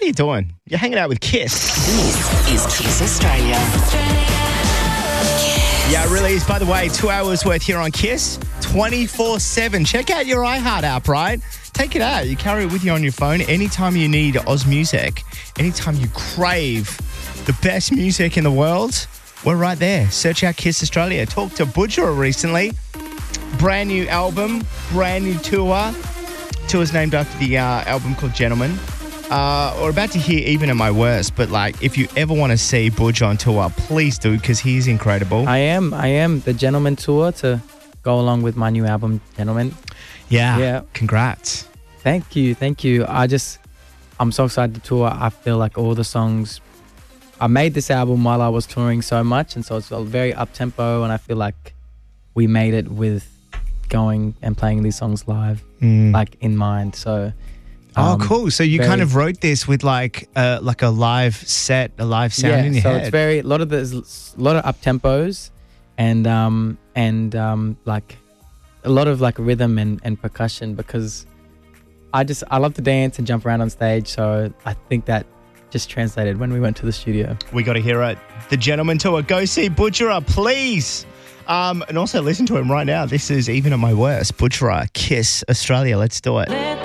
you doing? You're hanging out with Kiss. This is Kiss Australia. Yeah, it really is. By the way, 2 hours worth here on Kiss, 24/7. Check out your iHeart app, right? Take it out. You carry it with you on your phone anytime you need Oz music, anytime you crave the best music in the world. We're right there. Search out Kiss Australia. Talked to Budgerah recently. Brand new album, brand new tour. Tour's named after the album called Gentleman. We're about to hear Even at My Worst, but like, if you ever want to see Budge on tour, please do, because he's incredible. I am. The Gentleman tour to go along with my new album, Gentleman. Yeah. Congrats. Thank you. I'm so excited to tour. I feel like all the songs, I made this album while I was touring so much, and so it's very up-tempo, and I feel like we made it with going and playing these songs live, like in mind. So, cool. So you kind of wrote this with like a live set, a live sound in your head. So it's a lot of up tempos, and like a lot of like rhythm and percussion, because I love to dance and jump around on stage. So I think that just translated when we went to the studio. We got to hear it. The Gentleman Tour. Go see Budgerah, please. And also listen to him right now. This is Even at My Worst. Budgerah, Kiss Australia. Let's do it.